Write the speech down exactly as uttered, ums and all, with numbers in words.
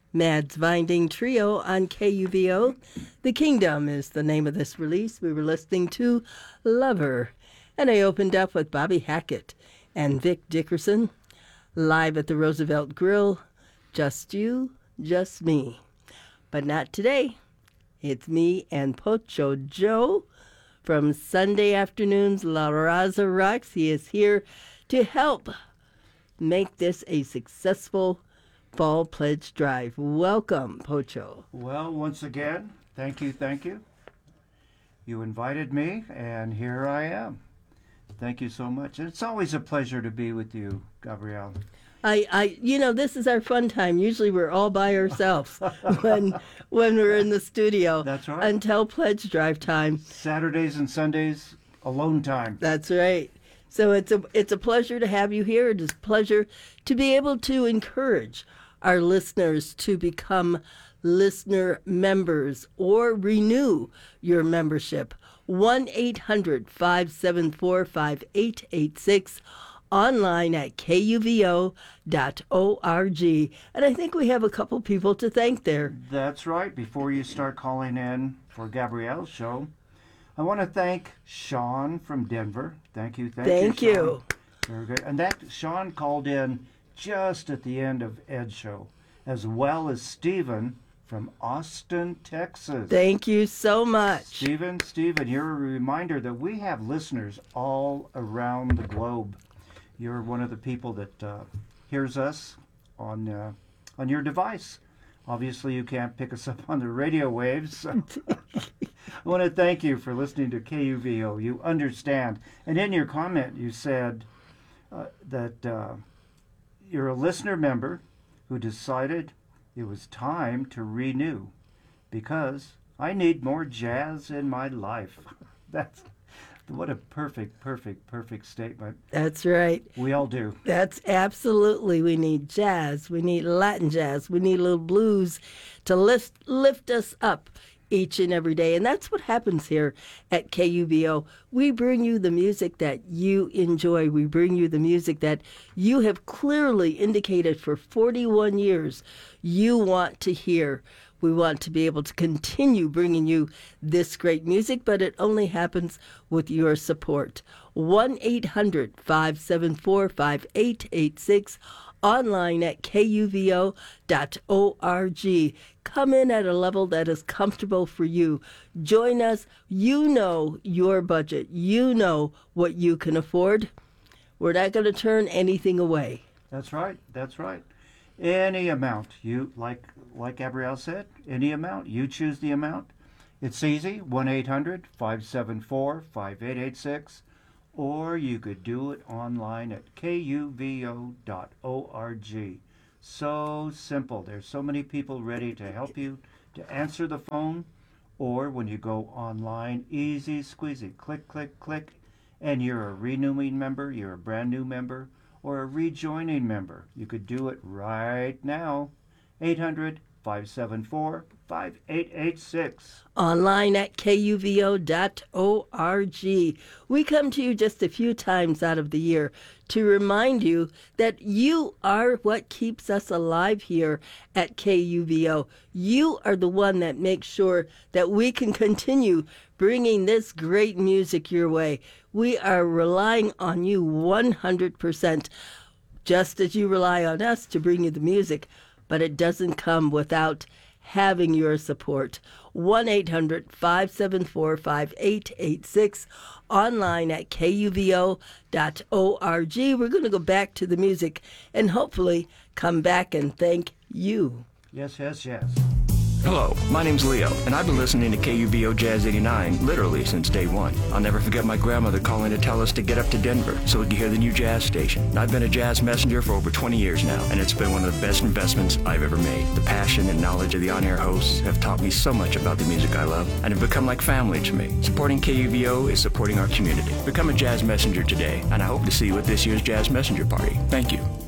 Mads Winding Trio on K U V O. The Kingdom is the name of this release. We were listening to Lover. And I opened up with Bobby Hackett and Vic Dickerson, live at the Roosevelt Grill. Just you, just me. But not today. It's me and Pocho Joe from Sunday Afternoons La Raza Rocks. He is here to help make this a successful Fall Pledge Drive. Welcome, Pocho. Well, once again, thank you, thank you. You invited me, and here I am. Thank you so much. It's always a pleasure to be with you, Gabrielle. I, I, you know, this is our fun time. Usually we're all by ourselves when when we're in the studio. That's right. Until Pledge Drive time. Saturdays and Sundays, alone time. That's right. So it's a it's a pleasure to have you here. It is a pleasure to be able to encourage our listeners to become listener members or renew your membership. one eight hundred five seven four five eight eight six, online at K U V O dot org. And I think we have a couple people to thank there. That's right. Before you start calling in for Gabrielle's show, I want to thank Sean from Denver. Thank you. Thank, Thank you, you. Sean. Very good. And that Sean called in just at the end of Ed's show, as well as Stephen from Austin, Texas. Thank you so much. Stephen, Stephen, you're a reminder that we have listeners all around the globe. You're one of the people that uh, hears us on uh, on your device. Obviously, you can't pick us up on the radio waves. So I want to thank you for listening to K U V O. You understand. And in your comment, you said uh, that uh, you're a listener member who decided it was time to renew because I need more jazz in my life. That's what a perfect, perfect, perfect statement. That's right. We all do. That's absolutely. We need jazz. We need Latin jazz. We need a little blues to lift lift us up each and every day. And that's what happens here at K U V O. We bring you the music that you enjoy. We bring you the music that you have clearly indicated for forty-one years you want to hear. We want to be able to continue bringing you this great music, but it only happens with your support. one eight hundred five seven four five eight eight six, online at K U V O dot org. Come in at a level that is comfortable for you. Join us. You know your budget. You know what you can afford. We're not going to turn anything away. That's right. That's right. Any amount, you like like Gabrielle said, any amount, you choose the amount. It's easy, one eight hundred five seven four five eight eight six, or you could do it online at K U V O dot org. So simple. There's so many people ready to help you to answer the phone, or when you go online, easy squeezy, click, click, click, and you're a renewing member, you're a brand new member, or a rejoining member. You could do it right now. eight hundred five seven four five eight eight six. Online at K U V O dot org. We come to you just a few times out of the year to remind you that you are what keeps us alive here at K U V O. You are the one that makes sure that we can continue bringing this great music your way. We are relying on you one hundred percent, just as you rely on us to bring you the music, but it doesn't come without having your support. one eight hundred five seven four five eight eight six, online at K U V O dot org. We're going to go back to the music and hopefully come back and thank you. Yes, yes, yes. Hello, my name's Leo, and I've been listening to K U V O Jazz eighty-nine literally since day one. I'll never forget my grandmother calling to tell us to get up to Denver so we could hear the new jazz station. I've been a jazz messenger for over twenty years now, and it's been one of the best investments I've ever made. The passion and knowledge of the on-air hosts have taught me so much about the music I love, and have become like family to me. Supporting K U V O is supporting our community. Become a jazz messenger today, and I hope to see you at this year's Jazz Messenger Party. Thank you.